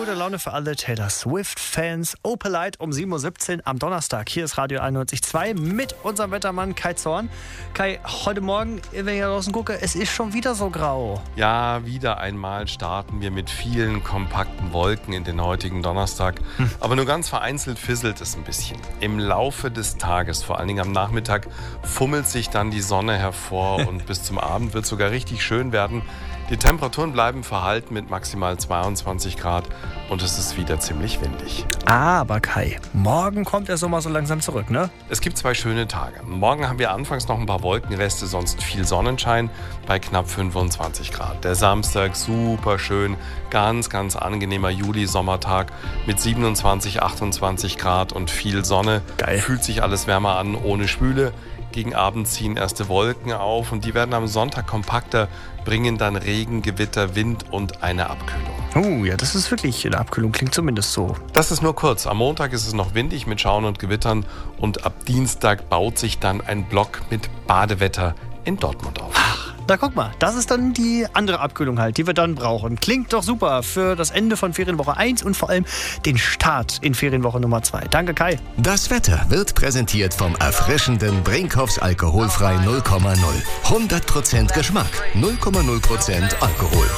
Gute Laune für alle Taylor Swift-Fans. Opelite um 7.17 Uhr am Donnerstag. Hier ist Radio 91.2 mit unserem Wettermann Kai Zorn. Kai, heute Morgen, wenn ich da draußen gucke, es ist schon wieder so grau. Ja, wieder einmal starten wir mit vielen kompakten Wolken in den heutigen Donnerstag. Aber nur ganz vereinzelt fisselt es ein bisschen. Im Laufe des Tages, vor allen Dingen am Nachmittag, fummelt sich dann die Sonne hervor und bis zum Abend wird es sogar richtig schön werden. Die Temperaturen bleiben verhalten mit maximal 22 Grad und es ist wieder ziemlich windig. Aber Kai, morgen kommt der Sommer so langsam zurück, ne? Es gibt 2 schöne Tage. Morgen haben wir anfangs noch ein paar Wolkenreste, sonst viel Sonnenschein bei knapp 25 Grad. Der Samstag super schön, ganz angenehmer Juli-Sommertag mit 27, 28 Grad und viel Sonne. Geil. Fühlt sich alles wärmer an, ohne Schwüle. Gegen Abend ziehen erste Wolken auf und die werden am Sonntag kompakter, bringen dann Regen, Gewitter, Wind und eine Abkühlung. Ja, das ist wirklich eine Abkühlung, klingt zumindest so. Das ist nur kurz. Am Montag ist es noch windig mit Schauern und Gewittern und ab Dienstag baut sich dann ein Block mit Badewetter in Dortmund auf. Na guck mal, das ist dann die andere Abkühlung halt, die wir dann brauchen. Klingt doch super für das Ende von Ferienwoche 1 und vor allem den Start in Ferienwoche Nummer 2. Danke, Kai. Das Wetter wird präsentiert vom erfrischenden Brinkhoffs Alkoholfrei 0,0. 100% Geschmack, 0,0% Alkohol.